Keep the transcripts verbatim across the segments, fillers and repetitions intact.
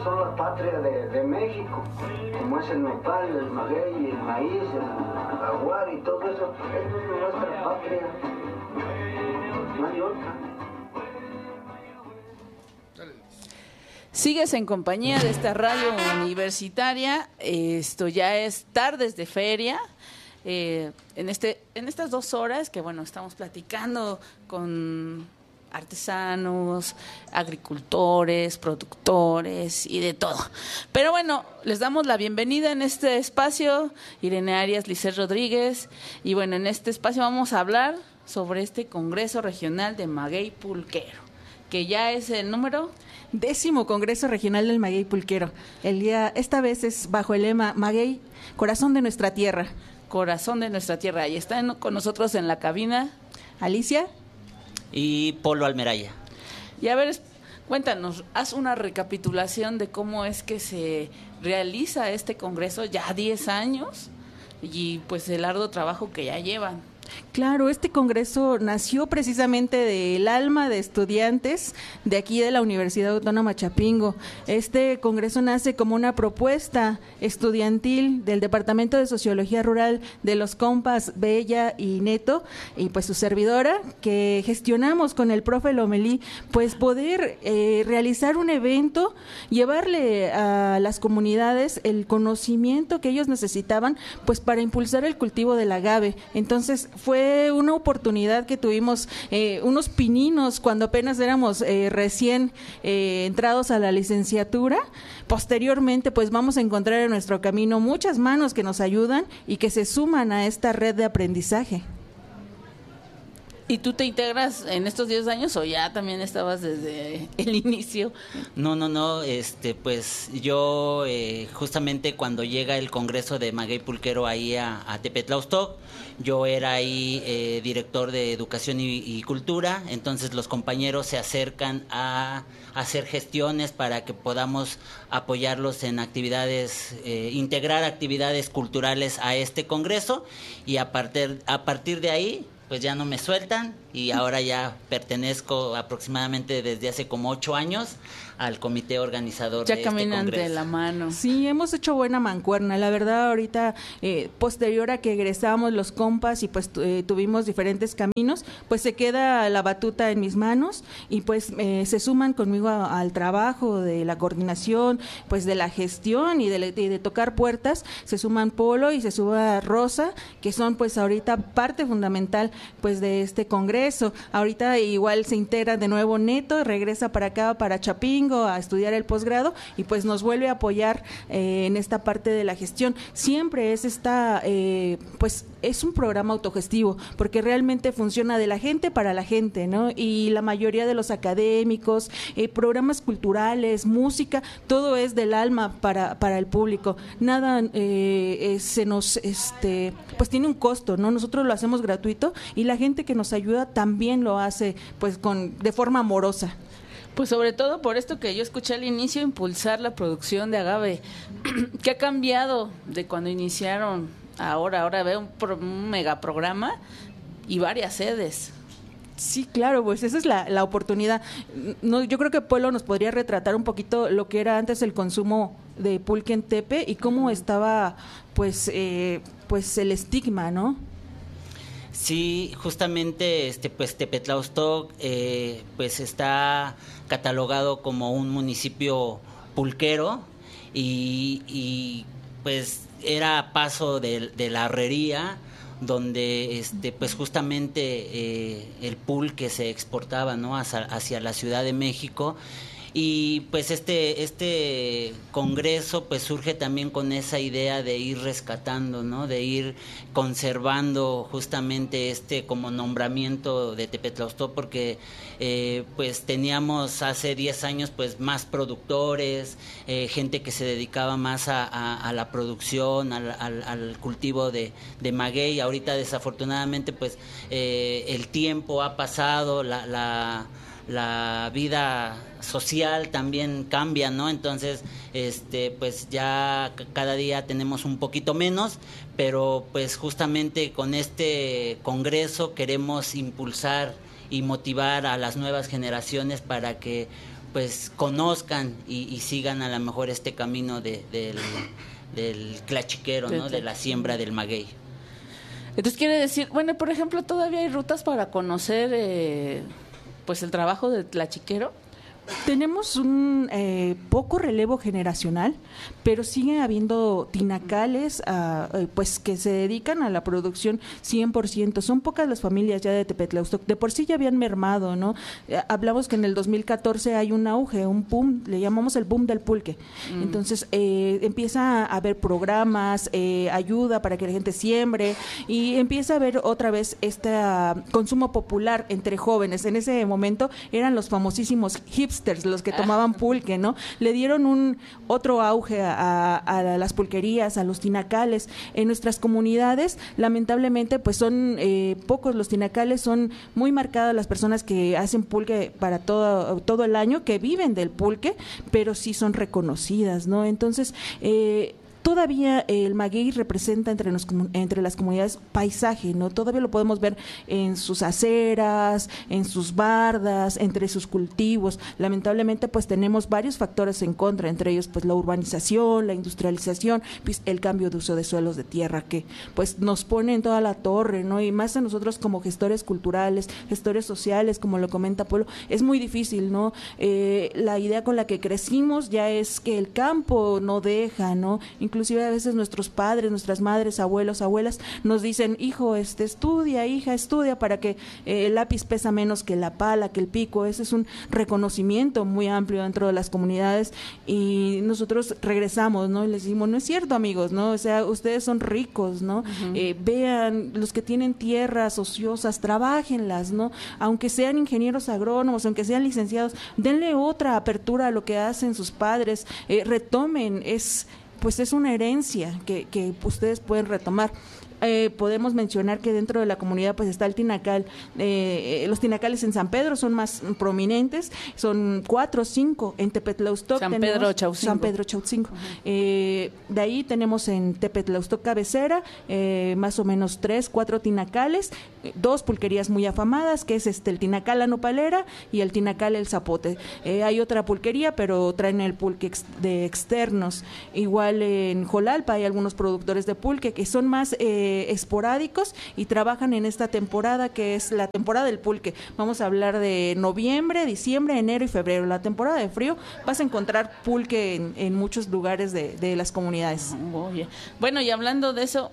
son la patria de, de México, como es el nopal, el maguey, el maíz, el jaguar y todo eso. Esto es nuestra patria, no hay otra. Sigues en compañía de esta radio universitaria. Esto ya es Tardes de Feria. Eh, en este, en estas dos horas que bueno estamos platicando con artesanos, agricultores, productores y de todo. Pero bueno, les damos la bienvenida en este espacio, Irene Arias, Lisset Rodríguez, y bueno, en este espacio vamos a hablar sobre este Congreso Regional de Maguey Pulquero, que ya es el número décimo Congreso Regional del Maguey Pulquero. El día, esta vez es bajo el lema Maguey, corazón de nuestra tierra. Corazón de nuestra tierra. Y están con nosotros en la cabina Alicia y Polo Almeraya. Y a ver, cuéntanos, haz una recapitulación de cómo es que se realiza este congreso, ya diez años, y pues el arduo trabajo que ya llevan. Claro, este congreso nació precisamente del alma de estudiantes de aquí de la Universidad Autónoma Chapingo. Este congreso nace como una propuesta estudiantil del Departamento de Sociología Rural de los compas Bella y Neto, y pues su servidora, que gestionamos con el profe Lomelí, pues poder eh, realizar un evento, llevarle a las comunidades el conocimiento que ellos necesitaban, pues para impulsar el cultivo del agave. Entonces, fue una oportunidad que tuvimos, eh, unos pininos cuando apenas éramos eh, recién eh, entrados a la licenciatura. Posteriormente, pues vamos a encontrar en nuestro camino muchas manos que nos ayudan y que se suman a esta red de aprendizaje. ¿Y tú te integras en estos diez años o ya también estabas desde el inicio? No, no, no, este, pues yo eh, justamente cuando llega el Congreso de Maguey Pulquero ahí a, a Tepetlaustoc, yo era ahí eh, director de Educación y, y Cultura, entonces los compañeros se acercan a hacer gestiones para que podamos apoyarlos en actividades, eh, integrar actividades culturales a este Congreso, y a partir, a partir de ahí pues ya no me sueltan, y ahora ya pertenezco aproximadamente desde hace como ocho años al comité organizador ya de este congreso. Ya caminan de la mano. Sí, hemos hecho buena mancuerna. La verdad, ahorita, eh, posterior a que egresamos los compas y pues eh, tuvimos diferentes caminos, pues se queda la batuta en mis manos y pues eh, se suman conmigo a, al trabajo de la coordinación, pues de la gestión y de, de, de tocar puertas. Se suman Polo y se suba Rosa, que son pues ahorita parte fundamental pues de este congreso. Ahorita igual se integra de nuevo Neto, regresa para acá, para Chapingo, a estudiar el posgrado, y pues nos vuelve a apoyar eh, en esta parte de la gestión. Siempre es esta, eh, pues es un programa autogestivo, porque realmente funciona de la gente para la gente, ¿no? Y la mayoría de los académicos, eh, programas culturales, música, todo es del alma para, para el público. Nada eh, se nos, este, pues tiene un costo, ¿no? Nosotros lo hacemos gratuito y la gente que nos ayuda también lo hace, pues con, de forma amorosa. Pues sobre todo por esto que yo escuché al inicio, impulsar la producción de agave. ¿Qué ha cambiado de cuando iniciaron ahora? Ahora veo un, pro, un megaprograma y varias sedes. Sí, claro, pues esa es la, la oportunidad. No, yo creo que Pueblo nos podría retratar un poquito lo que era antes el consumo de pulque en Tepe y cómo estaba, pues, eh, pues el estigma, ¿no? Sí, justamente, este, pues Tepetlaustoc, eh, pues está catalogado como un municipio pulquero y, y pues era paso de, de la herrería, donde este pues justamente eh, el pulque se exportaba, ¿no?, hacia, hacia la Ciudad de México. Y pues este este congreso pues surge también con esa idea de ir rescatando, ¿no?, de ir conservando justamente este como nombramiento de Tepetlaustoc, porque eh, pues teníamos hace diez años pues más productores, eh, gente que se dedicaba más a, a, a la producción, al, al, al cultivo de, de maguey. Ahorita desafortunadamente pues eh, el tiempo ha pasado, la, la la vida social también cambia, ¿no? Entonces, este, pues ya cada día tenemos un poquito menos, pero pues justamente con este congreso queremos impulsar y motivar a las nuevas generaciones para que pues conozcan y, y sigan a lo mejor este camino de, del, del clachiquero, ¿no? De la siembra del maguey. Entonces quiere decir, bueno, por ejemplo, todavía hay rutas para conocer eh, pues el trabajo del tlachiquero. Tenemos un eh, poco relevo generacional, pero sigue habiendo tinacales uh, eh, pues que se dedican a la producción cien por ciento. Son pocas las familias ya de Tepetlaustoc. De por sí ya habían mermado, ¿no? Eh, hablamos que en el dos mil catorce hay un auge, un boom, le llamamos el boom del pulque. Mm. Entonces eh, empieza a haber programas, eh, ayuda para que la gente siembre y empieza a haber otra vez este uh, consumo popular entre jóvenes. En ese momento eran los famosísimos hips los que tomaban pulque, ¿no? Le dieron un otro auge a, a, a las pulquerías, a los tinacales. En nuestras comunidades, lamentablemente, pues son eh, pocos los tinacales, son muy marcadas las personas que hacen pulque para todo, todo el año, que viven del pulque, pero sí son reconocidas, ¿no? Entonces, eh, todavía el maguey representa entre, los, entre las comunidades paisaje, ¿no? Todavía lo podemos ver en sus aceras, en sus bardas, entre sus cultivos. Lamentablemente, pues tenemos varios factores en contra, entre ellos, pues la urbanización, la industrialización, pues el cambio de uso de suelos de tierra que, pues nos pone en toda la torre, ¿no? Y más a nosotros como gestores culturales, gestores sociales, como lo comenta Polo, es muy difícil, ¿no? Eh, la idea con la que crecimos ya es que el campo no deja, ¿no? Inclusive a veces nuestros padres, nuestras madres, abuelos, abuelas nos dicen, hijo, este estudia, hija, estudia para que eh, el lápiz pesa menos que la pala, que el pico. Ese es un reconocimiento muy amplio dentro de las comunidades y nosotros regresamos, ¿no? Y les decimos, no es cierto, amigos, ¿no? O sea, ustedes son ricos, ¿no? Uh-huh. Eh, vean, los que tienen tierras ociosas, trabájenlas, ¿no? Aunque sean ingenieros agrónomos, aunque sean licenciados, denle otra apertura a lo que hacen sus padres, eh, retomen, es... pues es una herencia que, que ustedes pueden retomar. Eh, podemos mencionar que dentro de la comunidad pues está el tinacal, eh, los tinacales en San Pedro son más prominentes, son cuatro o cinco, en Tepetlaustoc San Pedro Chautzingo. San Pedro Chautzingo. Uh-huh. Eh, de ahí tenemos en Tepetlaustoc cabecera eh, más o menos tres, cuatro tinacales, eh, dos pulquerías muy afamadas, que es este el tinacal La Nopalera y el tinacal El Zapote. Eh, hay otra pulquería, pero traen el pulque ex, de externos. Igual en Jolalpa hay algunos productores de pulque que son más eh, esporádicos y trabajan en esta temporada que es la temporada del pulque. Vamos a hablar de noviembre, diciembre, enero y febrero. La temporada de frío vas a encontrar pulque en, en muchos lugares de, de las comunidades. Oh, yeah. Bueno, y hablando de eso,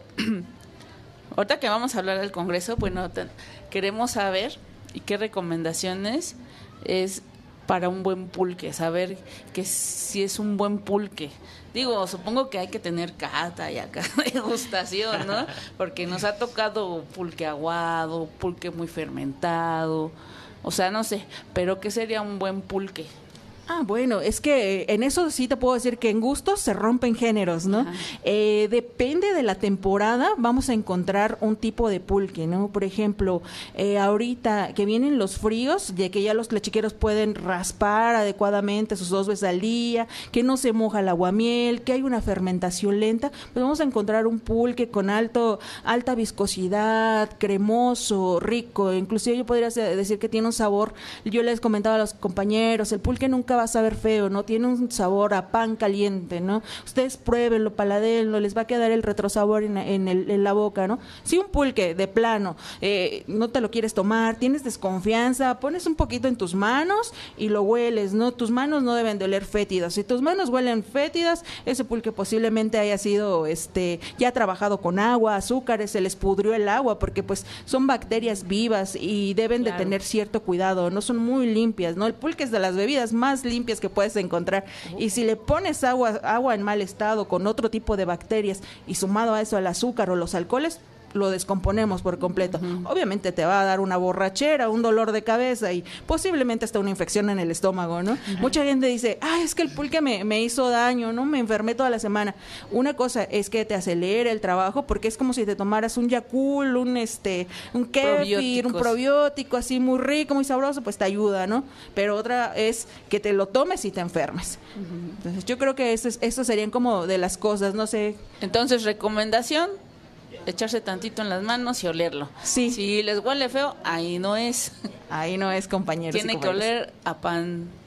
ahorita que vamos a hablar del Congreso, bueno, te, queremos saber y qué recomendaciones es para un buen pulque, saber que si es un buen pulque. Digo, supongo que hay que tener cata y acá degustación, ¿no? Porque nos ha tocado pulque aguado, pulque muy fermentado, o sea, no sé, pero ¿qué sería un buen pulque? Ah, bueno, es que en eso sí te puedo decir que en gustos se rompen géneros, ¿no? Eh, depende de la temporada, vamos a encontrar un tipo de pulque, ¿no? Por ejemplo, eh, ahorita que vienen los fríos, de que ya los tlachiqueros pueden raspar adecuadamente sus dos veces al día, que no se moja el aguamiel, que hay una fermentación lenta, pues vamos a encontrar un pulque con alto alta viscosidad, cremoso, rico, inclusive yo podría decir que tiene un sabor, yo les comentaba a los compañeros, el pulque nunca va a saber feo, ¿no? Tiene un sabor a pan caliente, ¿no? Ustedes pruébenlo, paladéenlo, les va a quedar el retrosabor en, en, el, en la boca, ¿no? Si un pulque de plano eh, no te lo quieres tomar, tienes desconfianza, pones un poquito en tus manos y lo hueles, ¿no? Tus manos no deben de oler fétidas. Si tus manos huelen fétidas, ese pulque posiblemente haya sido este ya trabajado con agua, azúcares, se les pudrió el agua, porque pues son bacterias vivas y deben claro. de tener cierto cuidado, no son muy limpias, ¿no? El pulque es de las bebidas más limpias que puedes encontrar, y si le pones agua agua en mal estado con otro tipo de bacterias y sumado a eso el azúcar o los alcoholes, lo descomponemos por completo. Uh-huh. Obviamente te va a dar una borrachera, un dolor de cabeza y posiblemente hasta una infección en el estómago, ¿no? Uh-huh. Mucha gente dice, ah, es que el pulque me, me hizo daño, ¿no? Me enfermé toda la semana. Una cosa es que te acelere el trabajo, porque es como si te tomaras un Yakult, un este, un kefir, un probiótico así muy rico, muy sabroso, pues te ayuda, ¿no? Pero otra es que te lo tomes y te enfermes. Uh-huh. Entonces yo creo que eso, es, eso serían como de las cosas, no sé. Entonces, recomendación, echarse tantito en las manos y olerlo. Sí. Si les huele feo, ahí no es. Ahí no es, compañeros. Tiene que oler a pan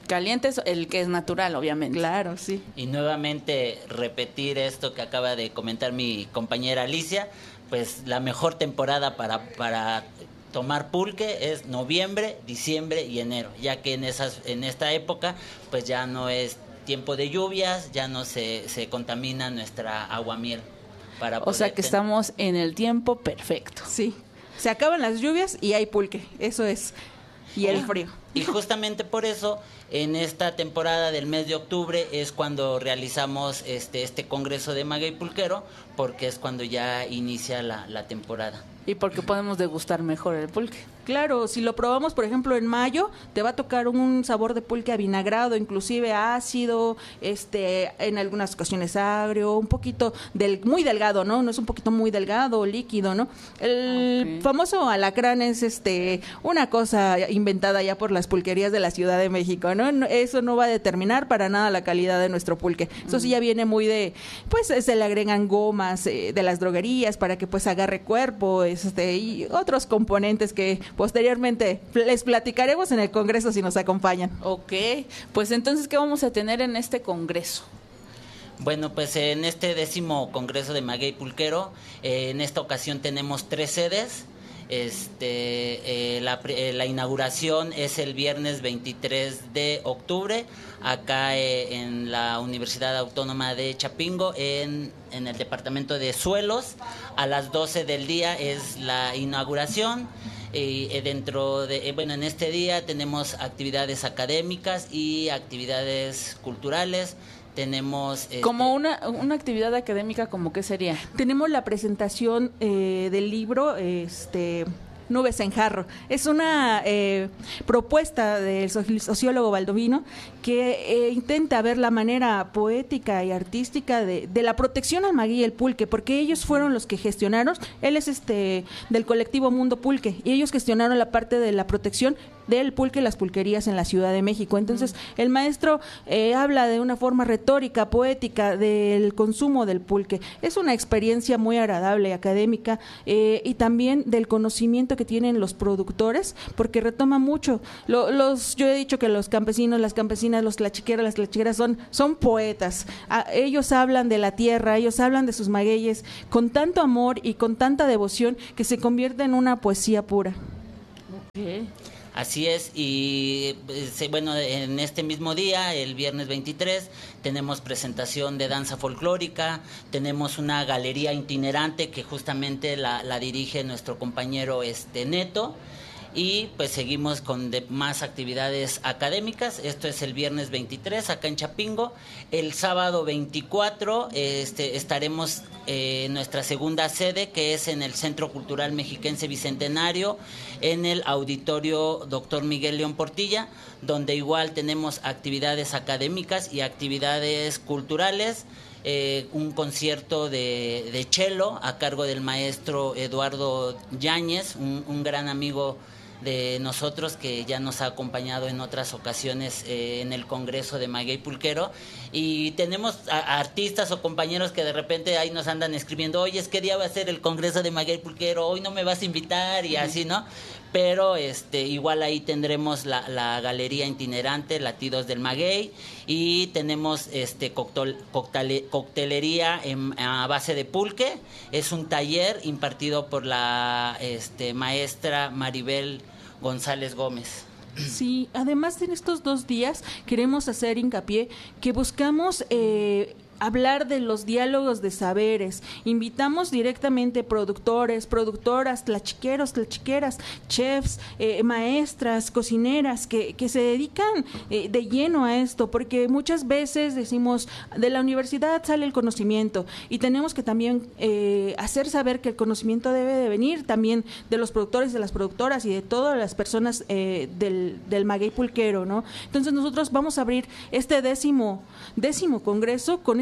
Caliente es el que es natural, obviamente. Claro, sí. Y nuevamente repetir esto que acaba de comentar mi compañera Alicia, pues la mejor temporada para, para tomar pulque es noviembre, diciembre y enero, ya que en, esas, en esta época pues ya no es tiempo de lluvias, ya no se, se contamina nuestra aguamiel. Para o sea que tener... estamos en el tiempo perfecto. Sí, se acaban las lluvias y hay pulque, eso es. Y el frío. Y justamente por eso, en esta temporada del mes de octubre es cuando realizamos este este congreso de maguey pulquero, porque es cuando ya inicia la, la temporada. Y porque podemos degustar mejor el pulque. Claro, si lo probamos, por ejemplo, en mayo, te va a tocar un sabor de pulque avinagrado, inclusive ácido, este, en algunas ocasiones agrio, un poquito del, muy delgado, ¿no? No es un poquito muy delgado, líquido, ¿no? El okay. famoso alacrán es este una cosa inventada ya por las pulquerías de la Ciudad de México, ¿no? No, eso no va a determinar para nada la calidad de nuestro pulque. Eso sí ya viene muy de, pues se le agregan gomas eh, de las droguerías para que pues agarre cuerpo, este, y otros componentes que posteriormente les platicaremos en el congreso si nos acompañan. Ok, pues entonces, ¿qué vamos a tener en este congreso? Bueno, pues en este décimo congreso de maguey pulquero, eh, en esta ocasión tenemos tres sedes. Este, eh, la, eh, la inauguración es el viernes veintitrés de octubre, acá eh, en la Universidad Autónoma de Chapingo, en, en el departamento de Suelos. A las doce del día es la inauguración. Y eh, dentro de, eh, bueno, en este día tenemos actividades académicas y actividades culturales. Tenemos... Este, como una, una actividad académica, ¿cómo qué sería? Tenemos la presentación eh, del libro, este... Nubes en jarro. Es una eh, propuesta del sociólogo Baldovino que eh, intenta ver la manera poética y artística de, de la protección al maguey y el pulque, porque ellos fueron los que gestionaron. Él es este del colectivo Mundo Pulque y ellos gestionaron la parte de la protección del pulque y las pulquerías en la Ciudad de México. Entonces, mm. el maestro eh, habla de una forma retórica, poética, del consumo del pulque. Es una experiencia muy agradable, académica, eh, y también del conocimiento que tienen los productores, porque retoma mucho. Lo, los, yo he dicho que los campesinos, las campesinas, los tlachiqueros, las tlachiqueras son, son poetas. A, ellos hablan de la tierra, ellos hablan de sus magueyes con tanto amor y con tanta devoción que se convierte en una poesía pura. Okay. Así es, y bueno, en este mismo día, el viernes veintitrés, tenemos presentación de danza folclórica, tenemos una galería itinerante que justamente la, la dirige nuestro compañero este Neto, y pues seguimos con de más actividades académicas. Esto es el viernes veintitrés acá en Chapingo. El sábado veinticuatro este, estaremos eh, en nuestra segunda sede, que es en el Centro Cultural Mexiquense Bicentenario, en el Auditorio Doctor Miguel León Portilla, donde igual tenemos actividades académicas y actividades culturales. Eh, un concierto de, de cello a cargo del maestro Eduardo Yáñez, un, un gran amigo de nosotros que ya nos ha acompañado en otras ocasiones eh, en el Congreso de Maguey Pulquero. Y tenemos a, a artistas o compañeros que de repente ahí nos andan escribiendo: oye, es que día va a ser el Congreso de Maguey Pulquero, hoy no me vas a invitar, y así, ¿no? Pero este igual ahí tendremos la, la galería itinerante Latidos del Maguey, y tenemos este coctel, coctale, coctelería en, a base de pulque. Es un taller impartido por la este, maestra Maribel González Gómez. Sí, además en estos dos días queremos hacer hincapié que buscamos eh, hablar de los diálogos de saberes. Invitamos directamente productores, productoras, tlachiqueros, tlachiqueras, chefs, eh, maestras, cocineras que, que se dedican eh, de lleno a esto, porque muchas veces decimos, de la universidad sale el conocimiento, y tenemos que también eh, hacer saber que el conocimiento debe de venir también de los productores, de las productoras y de todas las personas eh, del, del maguey pulquero, ¿no? Entonces nosotros vamos a abrir este décimo, décimo congreso con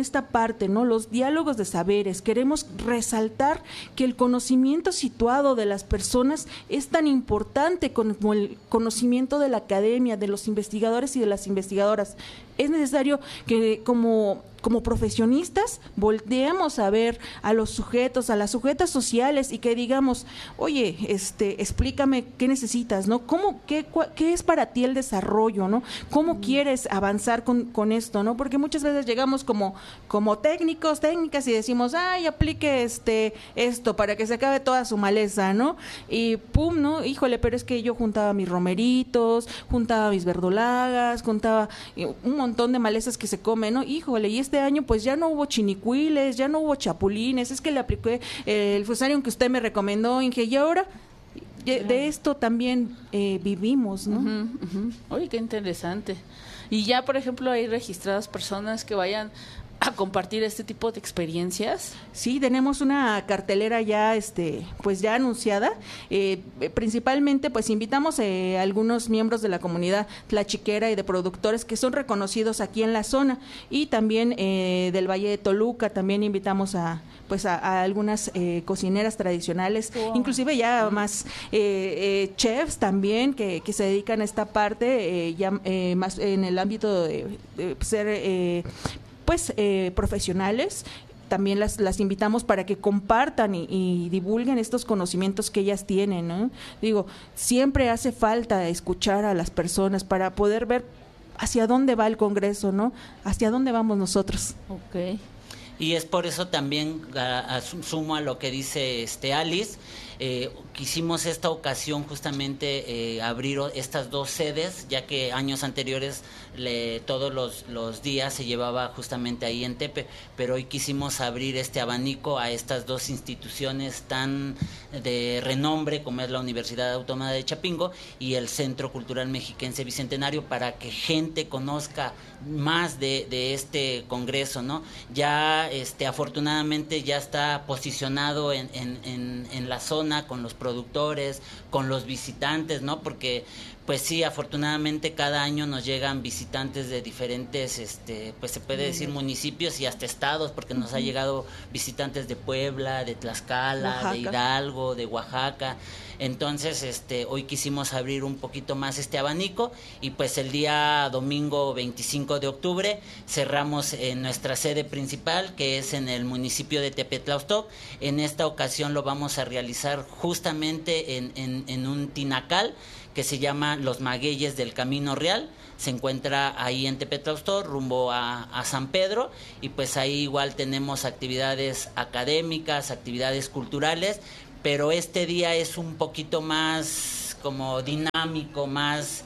esta parte, ¿no? Los diálogos de saberes. Queremos resaltar que el conocimiento situado de las personas es tan importante como el conocimiento de la academia, de los investigadores y de las investigadoras. Es necesario que como como profesionistas volteemos a ver a los sujetos, a las sujetas sociales y que digamos, oye, este, explícame qué necesitas, ¿no? ¿Cómo, qué, qué es para ti el desarrollo, ¿no? ¿Cómo quieres avanzar con, con esto, ¿no? Porque muchas veces llegamos como, como técnicos, técnicas y decimos, ay, aplique este, esto para que se acabe toda su maleza, ¿no? Y pum, ¿no? Híjole, pero es que yo juntaba mis romeritos, juntaba mis verdolagas, juntaba un montón de malezas que se comen, ¿no? Híjole, y este año pues ya no hubo chinicuiles, ya no hubo chapulines, es que le apliqué eh, el fusarium que usted me recomendó, Inge, y ahora de, de esto también eh, vivimos, ¿no? Uh-huh, uh-huh. Oye, qué interesante. Y ya, por ejemplo, hay registradas personas que vayan a compartir este tipo de experiencias. Sí, tenemos una cartelera ya, este, pues ya anunciada. Eh, principalmente, pues invitamos eh, a algunos miembros de la comunidad tlachiquera y de productores que son reconocidos aquí en la zona y también eh, del Valle de Toluca. También invitamos a, pues a, a algunas eh, cocineras tradicionales, wow. Inclusive ya más eh, eh, chefs también que, que se dedican a esta parte, eh, ya eh, más en el ámbito de, de ser eh, pues eh, profesionales. También las, las invitamos para que compartan y, y divulguen estos conocimientos que ellas tienen, ¿no? Digo, siempre hace falta escuchar a las personas para poder ver hacia dónde va el Congreso, ¿no? Hacia dónde vamos nosotros. Ok. Y es por eso también, a, a, sumo a lo que dice este Alice, eh, quisimos esta ocasión justamente eh, abrir estas dos sedes, ya que años anteriores le, todos los, los días se llevaba justamente ahí en Tepe, pero hoy quisimos abrir este abanico a estas dos instituciones tan de renombre como es la Universidad Autónoma de Chapingo y el Centro Cultural Mexiquense Bicentenario, para que gente conozca más de, de este congreso, ¿no? Ya este afortunadamente ya está posicionado en, en, en, en la zona con los productores, con los visitantes, ¿no? Porque pues sí, afortunadamente cada año nos llegan visitantes de diferentes, este, pues se puede decir municipios y hasta estados, porque nos uh-huh. ha llegado visitantes de Puebla, de Tlaxcala, Oaxaca. de Hidalgo, de Oaxaca. Entonces, este, hoy quisimos abrir un poquito más este abanico y pues el día domingo veinticinco de octubre cerramos en nuestra sede principal, que es en el municipio de Tepetlaustoc. En esta ocasión lo vamos a realizar justamente en, en, en un tinacal que se llama Los Magueyes del Camino Real. Se encuentra ahí en Tepetlaustoc, rumbo a, a San Pedro, y pues ahí igual tenemos actividades académicas, actividades culturales, pero este día es un poquito más como dinámico, más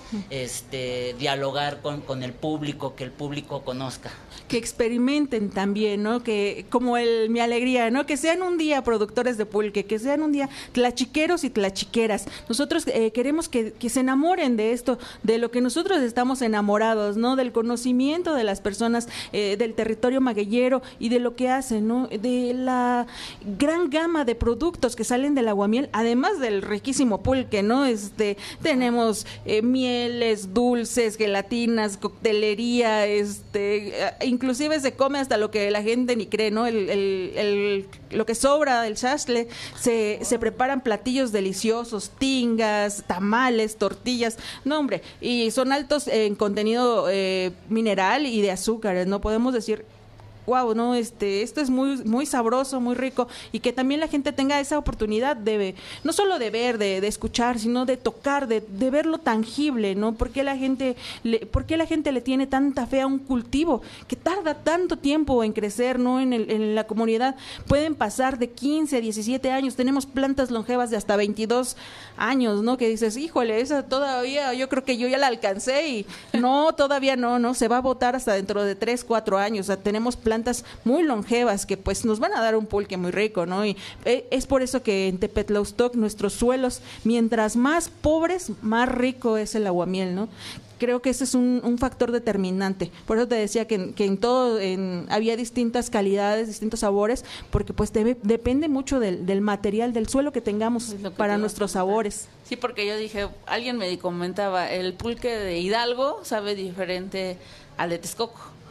este dialogar con, con el público, que el público conozca. Que experimenten también, ¿no? Que como el mi alegría, ¿no? Que sean un día productores de pulque, que sean un día tlachiqueros y tlachiqueras. Nosotros eh, queremos que, que se enamoren de esto, de lo que nosotros estamos enamorados, ¿no? Del conocimiento de las personas eh, del territorio magueyero y de lo que hacen, ¿no? De la gran gama de productos que salen del aguamiel, además del riquísimo pulque, ¿no? Este, tenemos eh, mieles, dulces, gelatinas, coctelería, este, inclusive se come hasta lo que la gente ni cree, ¿no? El, el, el, lo que sobra del chastle, se, se preparan platillos deliciosos, tingas, tamales, tortillas, no hombre, y son altos en contenido eh, mineral y de azúcares, no podemos decir wow, no, este, esto es muy, muy sabroso, muy rico, y que también la gente tenga esa oportunidad de, no solo de ver, de, de escuchar, sino de tocar, de, de verlo tangible, ¿no? ¿Por qué la gente le, por qué la gente le tiene tanta fe a un cultivo que tarda tanto tiempo en crecer, ¿no? En, el, en la comunidad pueden pasar de quince, diecisiete años, tenemos plantas longevas de hasta veintidós años, ¿no? Que dices, híjole, esa todavía, yo creo que yo ya la alcancé, y no, todavía no, no, se va a botar hasta dentro de tres, cuatro años, o sea, tenemos plantas muy longevas que pues nos van a dar un pulque muy rico, ¿no? Y es por eso que en Tepetlaustoc nuestros suelos, mientras más pobres, más rico es el aguamiel, ¿no? Creo que ese es un, un factor determinante. Por eso te decía que, que en todo en, había distintas calidades, distintos sabores, porque pues debe, depende mucho del, del material, del suelo que tengamos que para nuestros sabores. Sí, porque yo dije, alguien me comentaba, el pulque de Hidalgo sabe diferente al de Texcoco.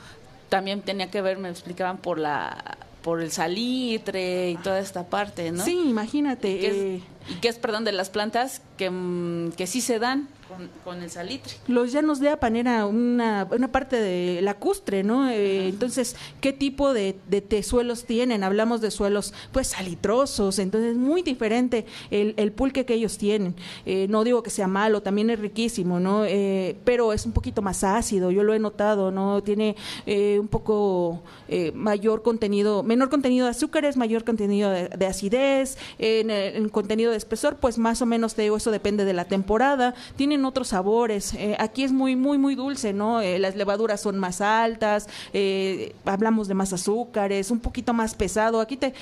también tenía que ver, me explicaban, por la por el salitre y toda esta parte, ¿no? Sí, imagínate. Y que es, eh, y que es, perdón, de las plantas que, que sí se dan con, con el salitre. Los llanos de Apan era una, una parte de lacustre, ¿no? Eh, entonces, ¿qué tipo de, de, de suelos tienen? Hablamos de suelos, pues, salitrosos, entonces muy diferente el, el pulque que ellos tienen. Eh, no digo que sea malo, también es riquísimo, ¿no? Eh, pero es un poquito más ácido, yo lo he notado, ¿no? Tiene eh, un poco eh, mayor contenido, menor contenido de azúcares, mayor contenido de, de acidez, en, en contenido de espesor, pues más o menos, te digo, eso depende de la temporada. Tienen otros sabores. Eh, aquí es muy, muy, muy dulce, ¿no? Eh, las levaduras son más altas, eh, hablamos de más azúcares, un poquito más pesado. Aquí te,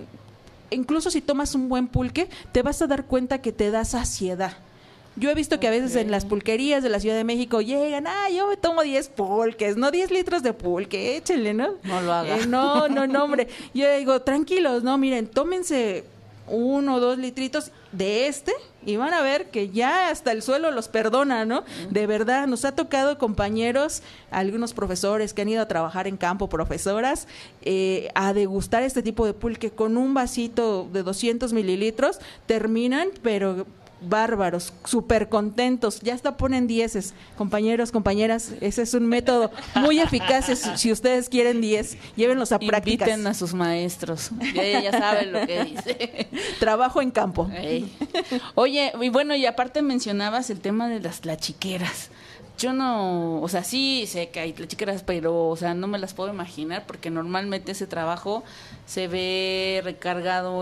incluso si tomas un buen pulque, te vas a dar cuenta que te da saciedad. Yo he visto que a veces en las pulquerías de la Ciudad de México llegan, ah, yo me tomo diez pulques, no diez litros de pulque, échenle, ¿no? No lo haga. Eh, no, no, no, hombre. Yo digo, tranquilos, no, miren, tómense uno o dos litritos de este y van a ver que ya hasta el suelo los perdona, ¿no? De verdad, nos ha tocado compañeros, algunos profesores que han ido a trabajar en campo, profesoras, eh, a degustar este tipo de pulque con un vasito de doscientos mililitros, terminan, pero bárbaros, súper contentos, ya hasta ponen dieces, compañeros, compañeras, ese es un método muy eficaz, si, si ustedes quieren diez, llévenlos a prácticas. Inviten a sus maestros, ya, ya saben lo que dice. Trabajo en campo. Ey. Oye, y bueno, y aparte mencionabas el tema de las tlachiqueras. Yo no, o sea, sí sé que hay tlachiqueras, pero, o sea, no me las puedo imaginar porque normalmente ese trabajo se ve recargado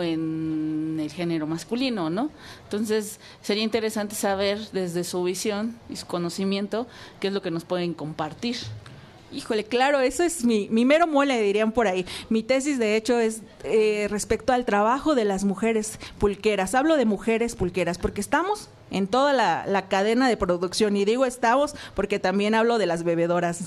en el género masculino, ¿no? Entonces, sería interesante saber desde su visión y su conocimiento qué es lo que nos pueden compartir. Híjole, claro, eso es mi, mi mero mole, dirían por ahí. Mi tesis, de hecho, es eh, respecto al trabajo de las mujeres pulqueras. Hablo de mujeres pulqueras porque estamos en toda la, la cadena de producción. Y digo estamos porque también hablo de las bebedoras.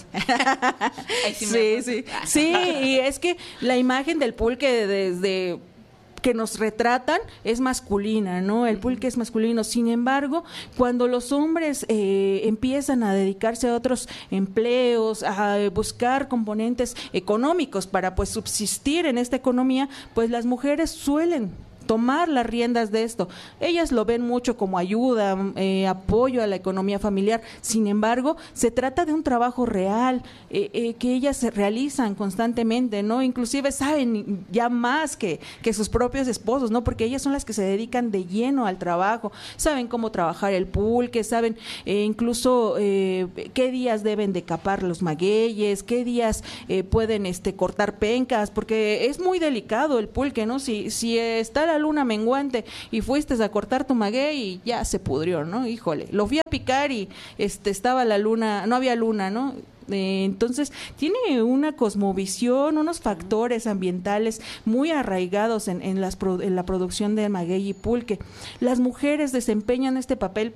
Ay, sí, sí, sí. Sí, y es que la imagen del pulque desde que nos retratan es masculina, ¿no? El pulque es masculino. Sin embargo, cuando los hombres eh, empiezan a dedicarse a otros empleos, a buscar componentes económicos para pues subsistir en esta economía, pues las mujeres suelen tomar las riendas de esto. Ellas lo ven mucho como ayuda, eh, apoyo a la economía familiar. Sin embargo, se trata de un trabajo real eh, eh, que ellas se realizan constantemente, ¿no? Inclusive saben ya más que, que sus propios esposos, ¿no? Porque ellas son las que se dedican de lleno al trabajo. Saben cómo trabajar el pulque, saben eh, incluso eh, qué días deben de capar los magueyes, qué días eh, pueden este cortar pencas, porque es muy delicado el pulque, ¿no? Si, si está la luna menguante y fuiste a cortar tu maguey y ya se pudrió, ¿no? Híjole, lo fui a picar y este estaba la luna, no había luna, ¿no? Eh, entonces tiene una cosmovisión, unos factores ambientales muy arraigados en, en, las, en la producción de maguey y pulque. Las mujeres desempeñan este papel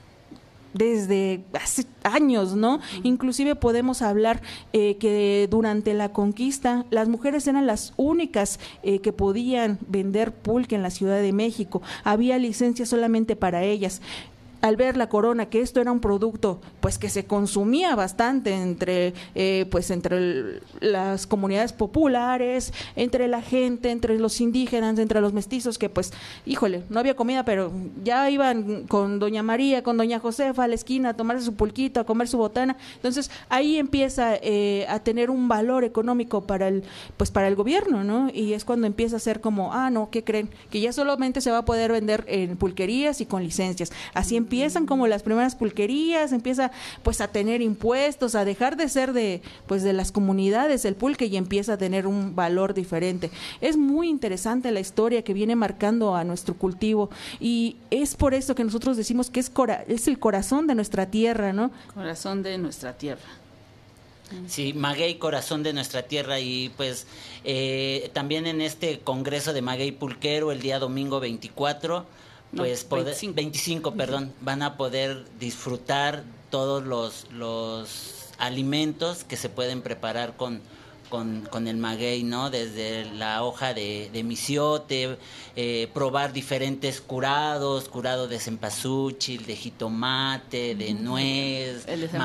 desde hace años, ¿no? Uh-huh. Inclusive podemos hablar eh, que durante la conquista las mujeres eran las únicas eh, que podían vender pulque en la Ciudad de México. Había licencia solamente para ellas. Al ver la corona que esto era un producto pues que se consumía bastante entre eh, pues entre el, las comunidades populares, entre la gente, entre los indígenas, entre los mestizos, que pues híjole, no había comida, pero ya iban con doña María, con doña Josefa a la esquina a tomarse su pulquito, a comer su botana. Entonces ahí empieza eh, a tener un valor económico para el pues para el gobierno, ¿no? Y es cuando empieza a ser como, ah, no, ¿qué creen? Que ya solamente se va a poder vender en pulquerías y con licencias. Así empieza empiezan como las primeras pulquerías, empieza pues a tener impuestos, a dejar de ser de pues de las comunidades el pulque y empieza a tener un valor diferente. Es muy interesante la historia que viene marcando a nuestro cultivo y es por eso que nosotros decimos que es, cora- es el corazón de nuestra tierra, ¿no? Corazón de nuestra tierra. Sí, maguey, corazón de nuestra tierra. Y pues eh, también en este congreso de maguey pulquero el día domingo veinticuatro, pues no, poder, veinticinco. veinticinco, perdón, van a poder disfrutar todos los, los alimentos que se pueden preparar con, con, con el maguey, ¿no? Desde la hoja de, de misiote, eh, probar diferentes curados, curado de cempasúchil, de jitomate, de nuez,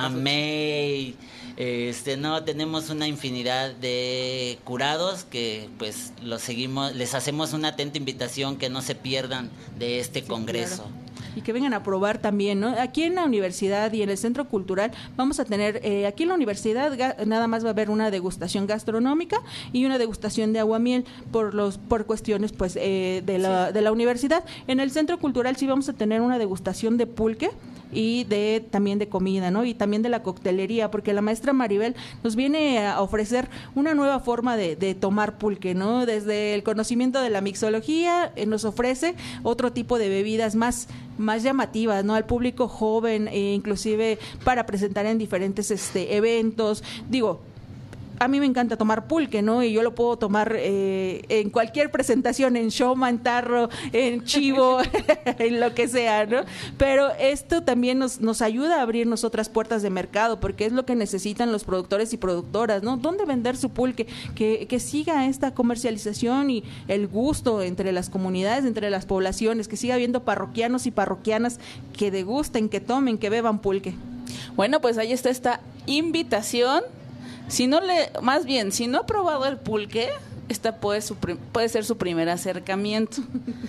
mamey, este, no, tenemos una infinidad de curados que pues los seguimos, les hacemos una atenta invitación que no se pierdan de este sí, congreso. Claro. Y que vengan a probar también, ¿no? Aquí en la universidad y en el Centro Cultural vamos a tener, eh, aquí en la universidad nada más va a haber una degustación gastronómica y una degustación de aguamiel por los por cuestiones pues eh, de la sí. de la universidad. En el Centro Cultural sí vamos a tener una degustación de pulque y de también de comida, ¿no? Y también de la coctelería, porque la maestra Maribel nos viene a ofrecer una nueva forma de, de tomar pulque, ¿no? Desde el conocimiento de la mixología, eh, nos ofrece otro tipo de bebidas más más llamativas, ¿no? Al público joven, e inclusive para presentar en diferentes este eventos. Digo, a mí me encanta tomar pulque, ¿no? Y yo lo puedo tomar eh, en cualquier presentación, en showman, tarro, en chivo, en lo que sea, ¿no? Pero esto también nos, nos ayuda a abrirnos otras puertas de mercado, porque es lo que necesitan los productores y productoras, ¿no? ¿Dónde vender su pulque? Que, que siga esta comercialización y el gusto entre las comunidades, entre las poblaciones, que siga habiendo parroquianos y parroquianas que degusten, que tomen, que beban pulque. Bueno, pues ahí está esta invitación. Si no le, más bien, si no ha probado el pulque, esta puede, su, puede ser su primer acercamiento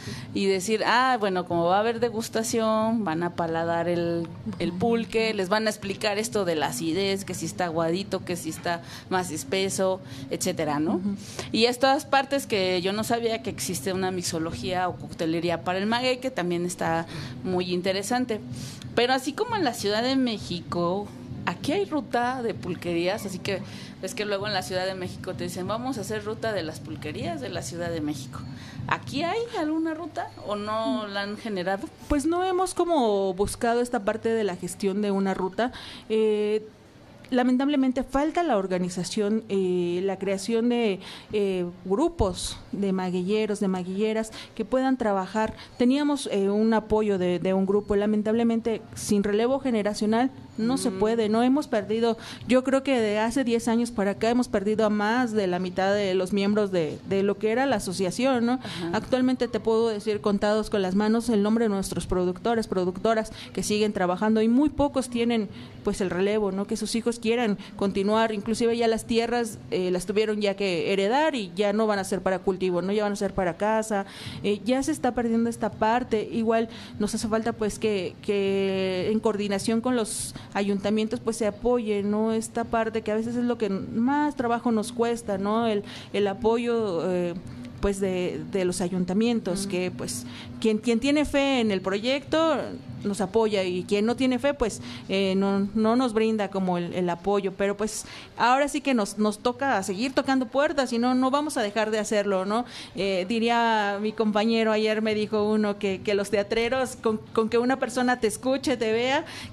y decir, ah, bueno, como va a haber degustación, van a paladar el, el pulque, les van a explicar esto de la acidez, que si está aguadito, que si está más espeso, etcétera, ¿no? Uh-huh. Y estas partes que yo no sabía que existe una mixología o coctelería para el maguey, que también está muy interesante. Pero así como en la Ciudad de México, aquí hay ruta de pulquerías, así que es que luego en la Ciudad de México te dicen, vamos a hacer ruta de las pulquerías de la Ciudad de México. ¿Aquí hay alguna ruta o no la han generado? Pues no hemos como buscado esta parte de la gestión de una ruta. Eh, lamentablemente falta la organización, eh, la creación de eh, grupos de maguilleros, de maguilleras que puedan trabajar. Teníamos eh, un apoyo de, de un grupo, lamentablemente sin relevo generacional no mm. se puede, no hemos perdido, yo creo que de hace diez años para acá hemos perdido a más de la mitad de los miembros de, de lo que era la asociación, ¿no? Ajá. Actualmente te puedo decir contados con las manos el nombre de nuestros productores, productoras que siguen trabajando y muy pocos tienen pues el relevo, ¿no? Que sus hijos quieran continuar, inclusive ya las tierras eh, las tuvieron ya que heredar y ya no van a ser para cultivo, no ya van a ser para casa, eh, ya se está perdiendo esta parte. Igual nos hace falta pues que, que en coordinación con los ayuntamientos pues se apoye, ¿no? Esta parte que a veces es lo que más trabajo nos cuesta, ¿no? El, el apoyo eh, pues de, de los ayuntamientos, uh-huh. que pues quien, quien tiene fe en el proyecto nos apoya y quien no tiene fe pues eh, no, no nos brinda como el, el apoyo, pero pues ahora sí que nos, nos toca seguir tocando puertas y no, no vamos a dejar de hacerlo, ¿no? Eh, diría mi compañero, ayer me dijo uno que, que los teatreros con, con que una persona te escuche, te vea,